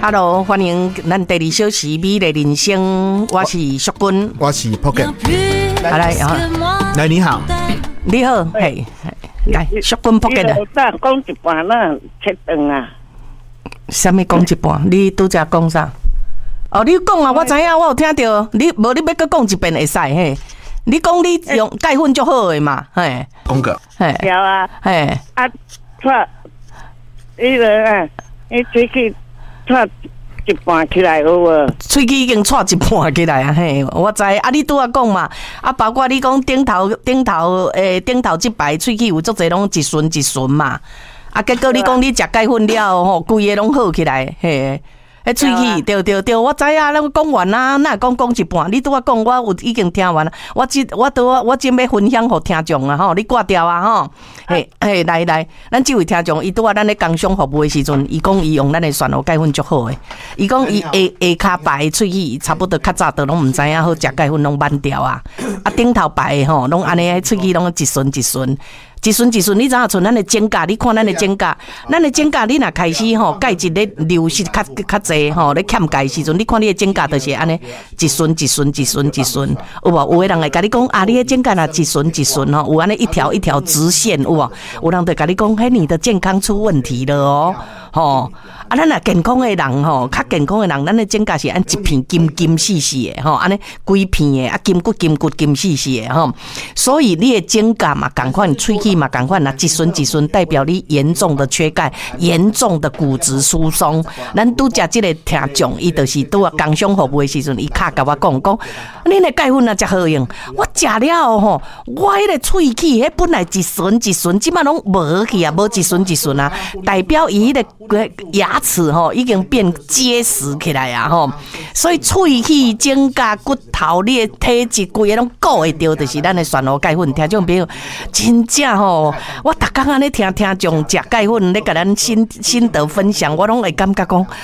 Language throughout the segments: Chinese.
Hello， 欢迎咱第二小时美丽人生，我是淑君， 我是 Pocket。 来， 你好， 你好，嘿，来，淑君 Pocket 的。 你讲一半啦，切断啊。 什么讲一半？你拄则讲啥？哦，你讲啊，我知影，我有听到。你无你要搁讲一遍会使嘿？你讲你用钙粉就好的嘛，嘿。 讲个。 嘿。 有啊。 嘿。 啊，错，伊个啊，伊喙齿错一半起来有无？ 喙齿已经错一半起来啊，嘿，我知。啊，你拄仔讲嘛，啊，包括你讲顶头这排喙齿有足侪拢一顺一顺嘛，啊，结果你讲你食钙粉了吼，规个拢好起来，嘿。喙齿对，我知啊，咱讲完啊，哪讲一半？你拄仔讲，我有已经听完了。我真要分享给听众啊，吼，你挂掉啊，吼，嘿，来，咱这位听众，伊拄仔咱咧工商服务的时阵，伊讲伊用咱的旋螺钙粉足好诶，伊讲伊下骹排喙齿差不多较早都拢毋知影好食钙粉拢慢掉啊，啊顶头排的吼，拢安尼喙齿拢一顺一顺。一顺，你知影像咱的指甲，你看咱的指甲，你若开始吼钙质咧流失较济吼，咧欠钙时阵，你看你的指甲就是安尼一顺，有无？有的人会甲你讲啊，你的指甲若一顺吼，有安尼一条一条直线，有无？有人就甲你讲，嘿，你的健康出问题了哦，吼。啊，咱若健康的人吼，较健康的人，咱的指甲是按一片金细细的吼，安尼规片的啊，金骨金细细的吼。所以你的指甲嘛，赶快喙齿嘛，赶快那一顺，代表你严重的缺钙，严重的骨质疏松。咱拄食这个听众，伊就是拄啊工商服务的时阵，伊卡甲我讲，你的钙粉啊，真好用。我食了吼，我迄个喙齿，迄本来一顺，即摆拢无去啊，无一顺啊，代表伊迄个牙齿吼已经变结实起来啊吼，所以喙齿、指甲、骨头、你的体质规个拢顾会着，就是咱的旋螺钙粉。听众朋友，真正吼，我逐工安尼听众食钙粉咧，甲咱心得分享，我拢会感觉讲，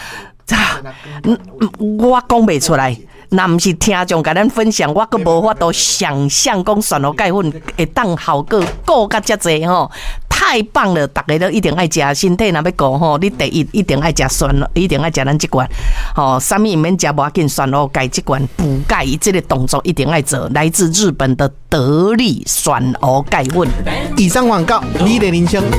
我讲袂出来。若毋是听众甲咱分享，我阁无法度想象讲旋螺钙粉会当效果顾甲遮济吼。太棒了！大家都一定爱食，身体若要顾吼，你第一一定爱食旋螺，一定爱食咱这罐吼，啥物毋免食无要紧，旋螺钙这罐补钙，这个动作一定爱做。来自日本的得力旋螺钙粉。 以上广告，你的人生